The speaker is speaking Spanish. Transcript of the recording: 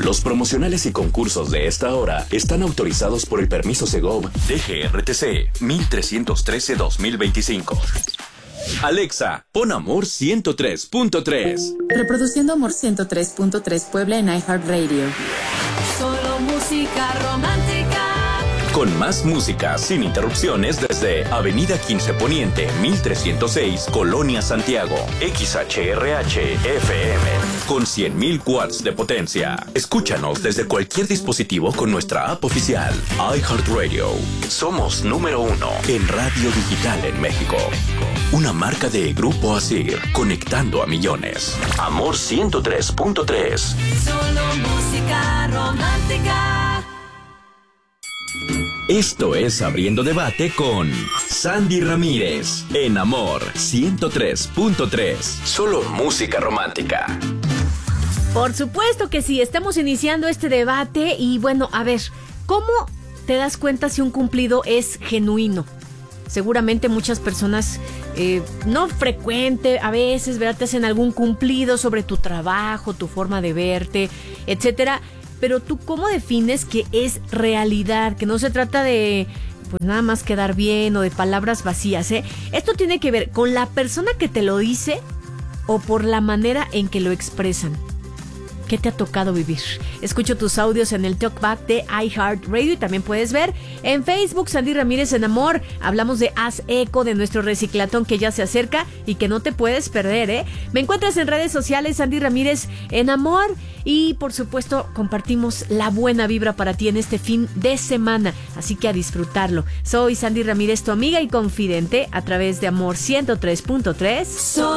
Los promocionales y concursos de esta hora están autorizados por el permiso Segov DGRTC 1313-2025. Alexa, pon Amor 103.3. Reproduciendo Amor 103.3 Puebla en iHeartRadio. Solo música romántica. Con más música sin interrupciones desde Avenida 15 Poniente, 1306, Colonia Santiago. XHRH-FM. Con 100.000 watts de potencia. Escúchanos desde cualquier dispositivo con nuestra app oficial. iHeartRadio. Somos número 1 en radio digital en México. Una marca de Grupo Asir, conectando a millones. Amor 103.3. Solo música romántica. Esto es Abriendo Debate con Sandy Ramírez en Amor 103.3. Solo música romántica. Por supuesto que sí, estamos iniciando este debate y bueno, a ver, ¿cómo te das cuenta si un cumplido es genuino? Seguramente muchas personas, no frecuente, a veces, ¿verdad? Te hacen algún cumplido sobre tu trabajo, tu forma de verte, etcétera. Pero tú, ¿cómo defines que es realidad? Que no se trata de, pues nada más quedar bien o de palabras vacías, ¿eh? Esto tiene que ver con la persona que te lo dice o por la manera en que lo expresan. ¿Qué te ha tocado vivir? Escucho tus audios en el Talkback de iHeartRadio y también puedes ver en Facebook Sandy Ramírez en Amor. Hablamos de Haz Eco, de nuestro reciclatón que ya se acerca y que no te puedes perder, ¿eh? Me encuentras en redes sociales Sandy Ramírez en Amor y por supuesto compartimos la buena vibra para ti en este fin de semana, así que a disfrutarlo. Soy Sandy Ramírez, tu amiga y confidente a través de Amor 103.3.